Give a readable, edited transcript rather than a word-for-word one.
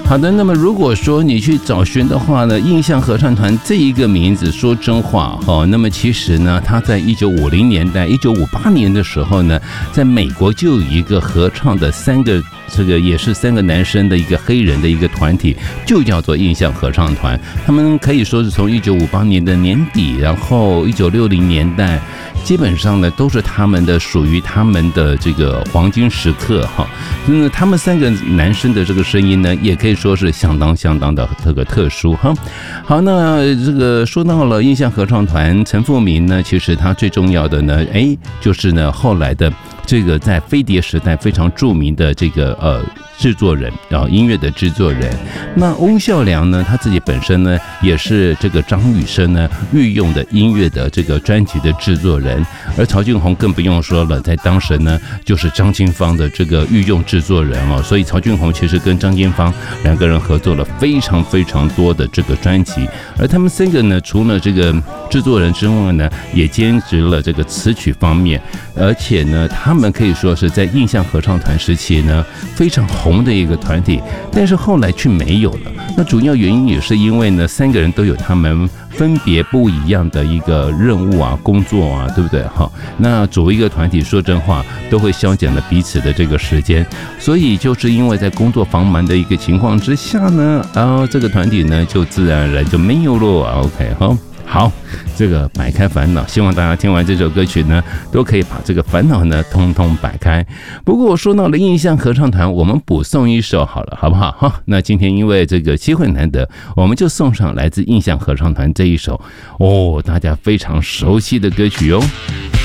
好的，那么如果说你去找寻的话呢，印象合唱团这一个名字，说真话那么其实呢，他在1950年代、1958年的时候呢，在美国就有一个合唱的也是3个男生的一个黑人的一个团体，就叫做印象合唱团。他们可以说是从1958年的年底，然后1960年代，基本上呢都是属于他们的这个黄金时刻哈。那他们3个男生的这个声音呢，也可以说是相当的这个特殊哈。好，那这个说到了印象合唱团，陈复明呢，其实他最重要的呢，就是呢后来的这个在飞碟时代非常著名的这个制作人，音乐的制作人。那翁孝良呢，他自己本身呢也是这个张雨生呢御用的音乐的这个专辑的制作人，而曹俊宏更不用说了，在当时呢就是张金芳的这个御用制作人所以曹俊宏其实跟张金芳2个人合作了非常多的这个专辑，而他们3个呢，除了这个制作人之外呢，也兼职了这个词曲方面，而且呢，他们可以说是在印象合唱团时期呢非常红的一个团体，但是后来却没有了。那主要原因也是因为呢，3个人都有他们分别不一样的一个任务工作对不对？那组一个团体，说真话都会消减了彼此的这个时间，所以就是因为在工作繁忙的一个情况之下呢，这个团体呢就自然而然就没有了。OK 好，这个摆开烦恼，希望大家听完这首歌曲呢，都可以把这个烦恼呢通通摆开。不过我说到了印象合唱团，我们补送一首好了，好不好？那今天因为这个机会难得，我们就送上来自印象合唱团这一首大家非常熟悉的歌曲哟。